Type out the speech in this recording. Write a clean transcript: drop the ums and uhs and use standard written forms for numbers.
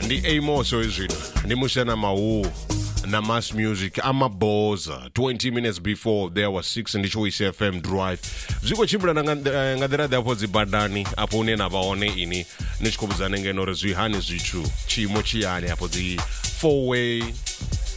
Ndi Amos izvino. Ndi Mushana Mau. Na Mass Music amaboza 20 minutes before there was 6 ndi Choice FM Drive zviko chimbula ngadera dapo dzibadani apo une na vaone ini nichikobuzana ngeno rezwi hani zvichu chimo chiyani apo dzi 4-way